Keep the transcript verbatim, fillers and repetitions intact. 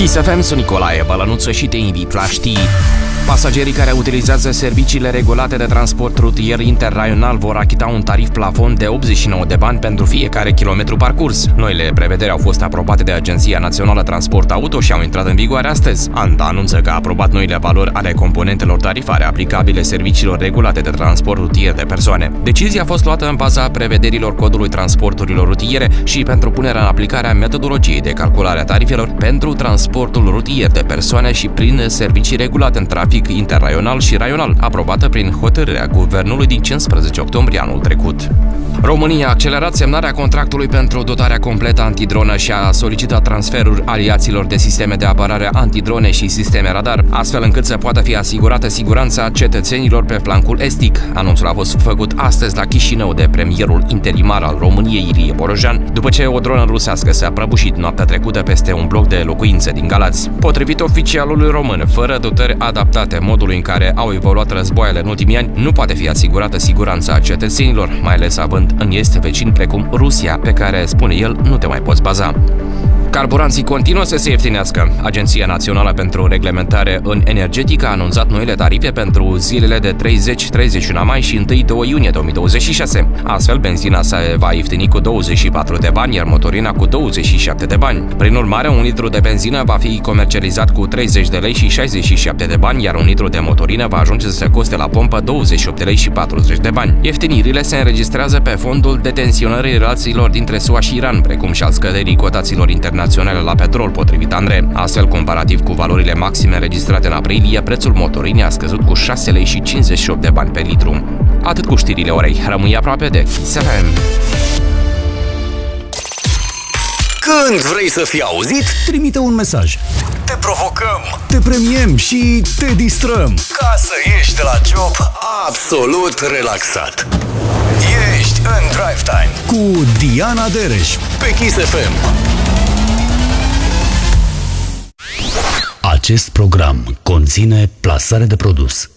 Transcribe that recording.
Kiss F M, sunt Nicolae Bălănuță și te invit la știri. Pasagerii care utilizează serviciile regulate de transport rutier interraional vor achita un tarif plafon de optzeci și nouă de bani pentru fiecare kilometru parcurs. Noile prevederi au fost aprobate de Agenția Națională Transport Auto și au intrat în vigoare astăzi. ANTA anunță că a aprobat noile valori ale componentelor tarifare aplicabile serviciilor regulate de transport rutier de persoane. Decizia a fost luată în baza prevederilor codului transporturilor rutiere și pentru punerea în aplicare a metodologiei de calculare a tarifelor pentru transportul rutier de persoane și prin servicii regulate în trafic interraional și raional, aprobată prin hotărârea Guvernului din cincisprezece octombrie anul trecut. România a accelerat semnarea contractului pentru dotarea completă antidronă și a solicitat transferul aliaților de sisteme de apărare antidrone și sisteme radar, astfel încât să poată fi asigurată siguranța cetățenilor pe flancul estic. Anunțul a fost făcut astăzi la Chișinău de premierul interimar al României, Ilie Borojan, după ce o dronă rusească s-a prăbușit noaptea trecută peste un bloc de locuințe din Galați. Potrivit oficialului român, fără dotări adaptate modului în care au evoluat războaiele în ultimii ani, nu poate fi asigurată siguranța cetățenilor, mai ales având în est vecini precum Rusia, pe care, spune el, nu te mai poți baza. Carburanții continuă să se ieftinească. Agenția Națională pentru Reglementare în Energetică a anunțat noile tarife pentru zilele de treizeci treizeci și unu mai și unu-doi iunie două mii douăzeci și șase. Astfel, benzina se va ieftini cu douăzeci și patru de bani, iar motorina cu douăzeci și șapte de bani. Prin urmare, un litru de benzină va fi comercializat cu treizeci de lei și șaizeci și șapte de bani, iar un litru de motorină va ajunge să coste la pompă douăzeci și opt de lei și patruzeci de bani. Ieftinirile se înregistrează pe fondul detenționării relațiilor dintre S U A și Iran, precum și al scăderii cotațiilor internaționale la petrol, potrivit ANRE. Astfel, comparativ cu valorile maxime înregistrate în aprilie, prețul motorinei a scăzut cu șase lei și cincizeci și opt de bani pe litru. Atât cu știrile orei. Rămâi aproape de Kiss F M. Când vrei să fii auzit, trimite un mesaj. Te provocăm, te premiem și te distrăm, ca să ieși de la job absolut relaxat. Ești în Drive Time cu Diana Dereș pe Kiss F M. Acest program conține plasare de produs.